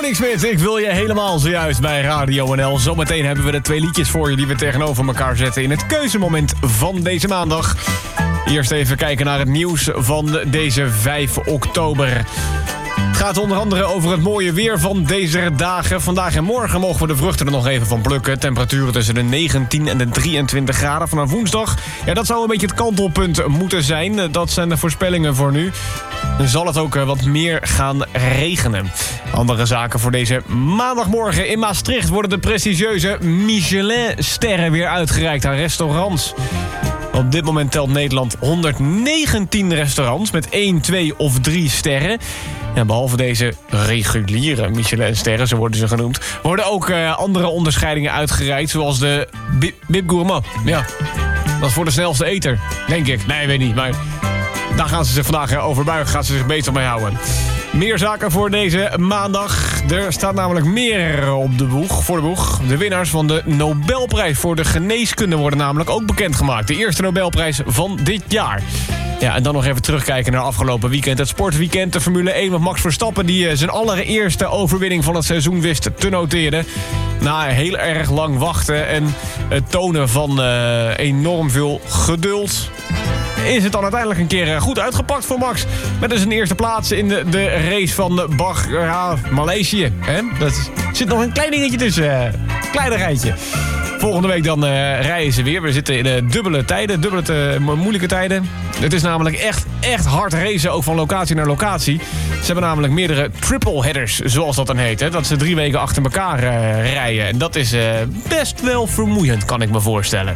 Danny Smit, ik wil je helemaal zojuist bij Radio NL. Zometeen hebben we de 2 liedjes voor je die we tegenover elkaar zetten in het keuzemoment van deze maandag. Eerst even kijken naar het nieuws van deze 5 oktober. Het gaat onder andere over het mooie weer van deze dagen. Vandaag en morgen mogen we de vruchten er nog even van plukken. Temperaturen tussen de 19 en de 23 graden. Vanaf woensdag, ja, dat zou een beetje het kantelpunt moeten zijn. Dat zijn de voorspellingen voor nu. Dan zal het ook wat meer gaan regenen. Andere zaken voor deze maandagmorgen. In Maastricht worden de prestigieuze Michelin-sterren weer uitgereikt aan restaurants. Op dit moment telt Nederland 119 restaurants met 1, 2 of 3 sterren. En behalve deze reguliere Michelin-sterren, zo worden ze genoemd, worden ook andere onderscheidingen uitgereikt, zoals de Bib Gourmand. Ja, dat is voor de snelste eter, denk ik. Nee, weet niet, maar daar gaan ze zich vandaag over buigen, gaan ze zich beter mee houden. Meer zaken voor deze maandag. Er staat namelijk meer op de boeg. De winnaars van de Nobelprijs voor de geneeskunde worden namelijk ook bekendgemaakt. De eerste Nobelprijs van dit jaar. Ja, en dan nog even terugkijken naar afgelopen weekend. Het sportweekend, de Formule 1 met Max Verstappen, die zijn allereerste overwinning van het seizoen wist te noteren. Na heel erg lang wachten en het tonen van enorm veel geduld, is het dan uiteindelijk een keer goed uitgepakt voor Max. Met dus een eerste plaats in de race van Maleisië. Dat zit nog een klein dingetje tussen. Kleinigheidje. Volgende week dan rijden ze weer. We zitten in dubbele tijden, moeilijke tijden. Het is namelijk echt hard racen, ook van locatie naar locatie. Ze hebben namelijk meerdere triple headers, zoals dat dan heet. Hè? Dat ze 3 weken achter elkaar rijden. En dat is best wel vermoeiend, kan ik me voorstellen.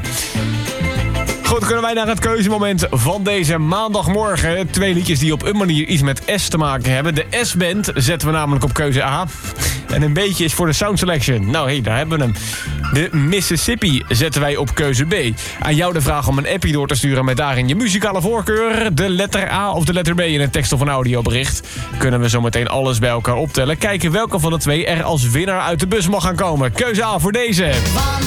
Goed, dan kunnen wij naar het keuzemoment van deze maandagmorgen. 2 liedjes die op een manier iets met S te maken hebben. De S-band zetten we namelijk op keuze A. En een beetje is voor de sound selection. Nou, daar hebben we hem. De Mississippi zetten wij op keuze B. Aan jou de vraag om een appie door te sturen met daarin je muzikale voorkeur. De letter A of de letter B in een tekst of een audiobericht. Kunnen we zo meteen alles bij elkaar optellen. Kijken welke van de 2 er als winnaar uit de bus mag gaan komen. Keuze A voor deze.